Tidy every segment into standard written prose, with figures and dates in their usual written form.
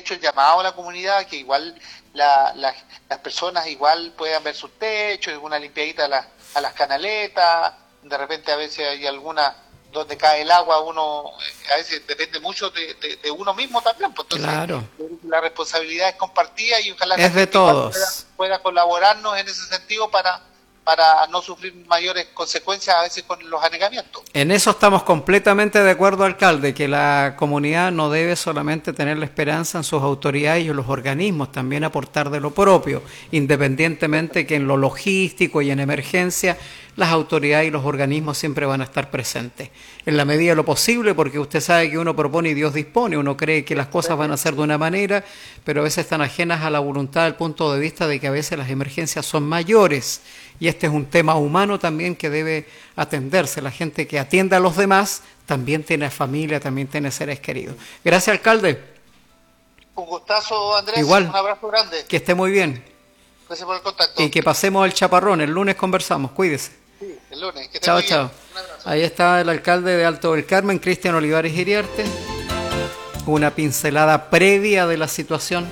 hecho el llamado a la comunidad que igual las personas igual puedan ver sus techos, una limpiadita a las canaletas, de repente a veces hay alguna donde cae el agua, uno a veces depende mucho de uno mismo también, pues entonces claro, la responsabilidad es compartida y ojalá es de todos. pueda colaborarnos en ese sentido para no sufrir mayores consecuencias a veces con los anegamientos. En eso estamos completamente de acuerdo, alcalde, que la comunidad no debe solamente tener la esperanza en sus autoridades y en los organismos, también aportar de lo propio, independientemente que en lo logístico y en emergencia las autoridades y los organismos siempre van a estar presentes, en la medida de lo posible, porque usted sabe que uno propone y Dios dispone, uno cree que las cosas van a ser de una manera, pero a veces están ajenas a la voluntad del punto de vista de que a veces las emergencias son mayores, y este es un tema humano también que debe atenderse. La gente que atiende a los demás también tiene familia, también tiene seres queridos. Gracias, alcalde. Un gustazo, Andrés. Igual. Un abrazo grande. Que esté muy bien. Gracias por el contacto. Y que pasemos el chaparrón. El lunes conversamos. Cuídese. Sí, el lunes. Que esté chao, muy chao. bien. Un abrazo. Ahí está el alcalde de Alto del Carmen, Cristian Olivares Iriarte. Una pincelada previa de la situación.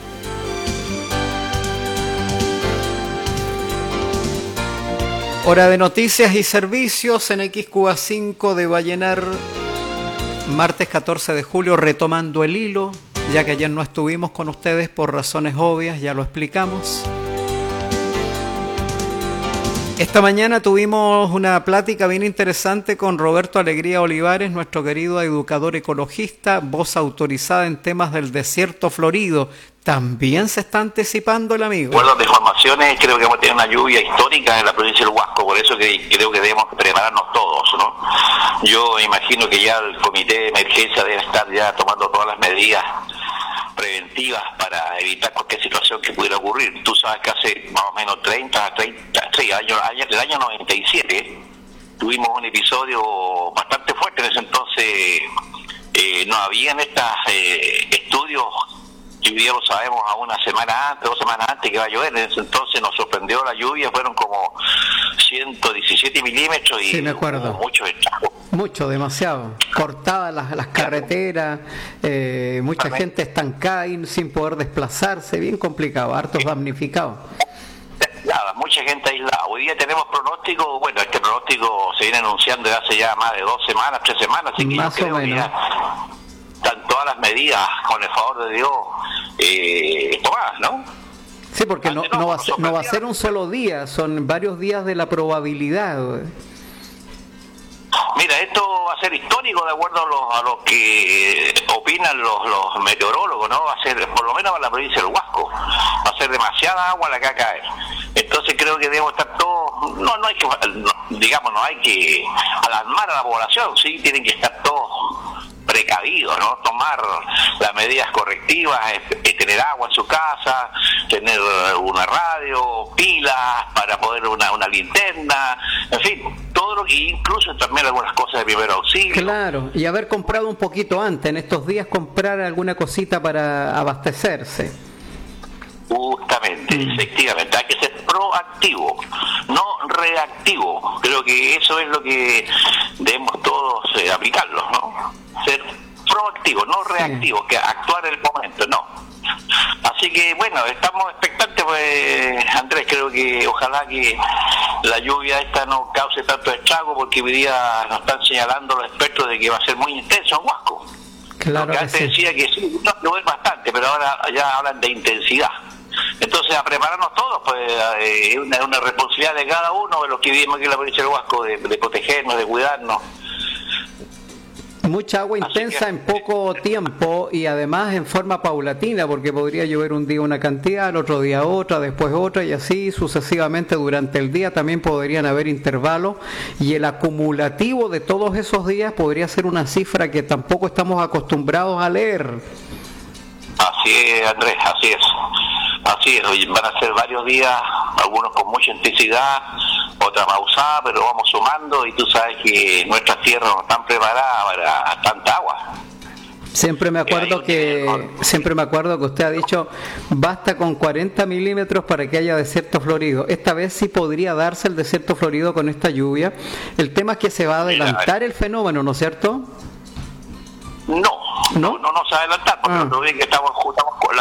Hora de noticias y servicios en XQA5 de Vallenar, martes 14 de julio, retomando el hilo, ya que ayer no estuvimos con ustedes por razones obvias, ya lo explicamos. Esta mañana tuvimos una plática bien interesante con Roberto Alegría Olivares, nuestro querido educador ecologista, voz autorizada en temas del desierto florido. También se está anticipando el amigo. Bueno, de formaciones, creo que vamos a tener una lluvia histórica en la provincia del Huasco, por eso que creo que debemos prepararnos todos, ¿no? Yo imagino que ya el comité de emergencia debe estar ya tomando todas las medidas preventivas para evitar cualquier situación que pudiera ocurrir. Tú sabes que hace más o menos el año 97 tuvimos un episodio bastante fuerte. En ese entonces no habían estos estudios que hoy día lo sabemos a una semana antes, 2 semanas antes que va a llover. En ese entonces nos sorprendió la lluvia, fueron como 117 milímetros y sí, me acuerdo. Mucho estrago. Mucho, demasiado. Cortadas las carreteras, mucha gente estancada y sin poder desplazarse, bien complicado, hartos damnificados. Nada, mucha gente aislada. Hoy día tenemos pronóstico, bueno, este pronóstico se viene anunciando desde hace ya más de 2 semanas, 3 semanas, así que más yo creo o menos. Que ya están todas las medidas, con el favor de Dios, tomadas, ¿no? Sí, porque no va a ser un solo día, son varios días de la probabilidad. Mira, esto va a ser histórico de acuerdo a lo que opinan los meteorólogos, ¿no? Va a ser, por lo menos para la provincia del Huasco, va a ser demasiada agua la que va a caer. Entonces creo que debemos estar todos, no hay que alarmar a la población, sí, tienen que estar todos precavidos, ¿no? Tomar las medidas correctivas, tener agua en su casa, tener una radio, pilas para poder una linterna, en fin, todo lo que incluso también algunas cosas de primer auxilio. Claro, y haber comprado un poquito antes, en estos días comprar alguna cosita para abastecerse. Justamente, efectivamente, hay que ser proactivo, no reactivo. Creo que eso es lo que debemos todos aplicarlo, ¿no? Ser proactivo, no reactivo, sí. Que actuar en el momento, no. Así que bueno, estamos expectantes, pues, Andrés, creo que ojalá que la lluvia esta no cause tanto estrago, porque hoy día nos están señalando los expertos de que va a ser muy intenso en Huasco. Claro. Porque antes decía que sí, no llover bastante, pero ahora ya hablan de intensidad. Entonces, a prepararnos todos, pues es una responsabilidad de cada uno de los que vivimos aquí en la provincia del Huasco, de protegernos, de cuidarnos. Mucha agua intensa en poco tiempo y además en forma paulatina, porque podría llover un día una cantidad, el otro día otra, después otra y así sucesivamente durante el día. También podrían haber intervalos y el acumulativo de todos esos días podría ser una cifra que tampoco estamos acostumbrados a leer. Así es, Andrés, así es. Así es, van a ser varios días, algunos con mucha intensidad, otras pausadas, pero vamos sumando y tú sabes que nuestras tierras no están preparadas para tanta agua. Siempre me acuerdo que usted ha dicho basta con 40 milímetros para que haya desierto florido. Esta vez sí podría darse el desierto florido con esta lluvia. El tema es que se va a adelantar el fenómeno, ¿no es cierto? No se va a adelantar, porque nosotros bien que estamos con